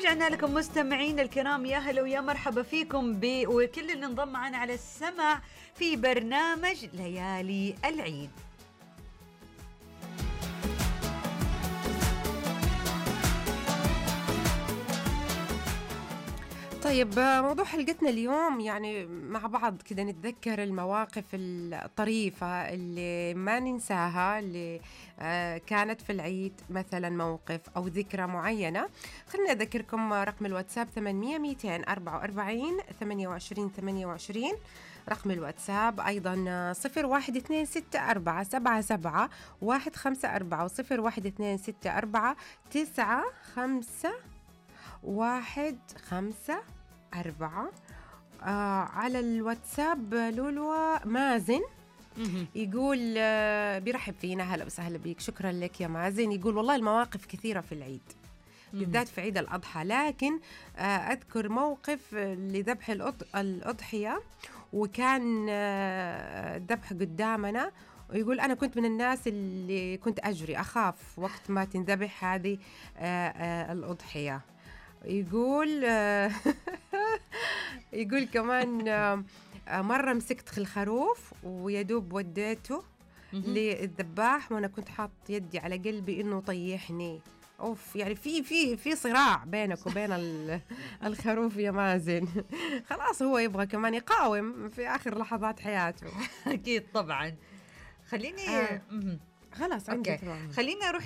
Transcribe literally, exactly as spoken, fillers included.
ورجعنا لكم مستمعين الكرام، يا هلا ويا مرحبا فيكم ب... وكل اللي انضم معنا على السمع في برنامج ليالي العيد. طيب، موضوع حلقتنا اليوم يعني مع بعض كده نتذكر المواقف الطريفة اللي ما ننساها، اللي كانت في العيد، مثلا موقف أو ذكرى معينة. خلنا أذكركم رقم الواتساب ثمانمية مئتين أربعة وأربعين ثمانية وعشرين ثمانية وعشرين، رقم الواتساب أيضا صفر واحد اثنين ستة أربعة سبعة سبعة واحد خمسة أربعة وصفر واحد اثنين ستة أربعة تسعة خمسة واحد خمسة أربعة. آه على الواتساب لولو مازن يقول آه بيرحب فينا، هلا وسهلا بيك، شكرا لك يا مازن. يقول والله المواقف كثيرة في العيد، بالذات في عيد الأضحى، لكن آه أذكر موقف لذبح الأضحية، وكان آه ذبح قدامنا. ويقول أنا كنت من الناس اللي كنت أجري، أخاف وقت ما تنذبح هذه آه آه الأضحية. يقول يقول كمان مرة مسكت الخروف ويدوب وديته للذباح وأنا كنت حاط يدي على قلبي إنه طيحني. أوف، يعني في في في صراع بينك وبين الخروف يا مازن. خلاص هو يبغى كمان يقاوم في آخر لحظات حياته. أكيد طبعا. خليني آه. خلاص عندي. خليني أروح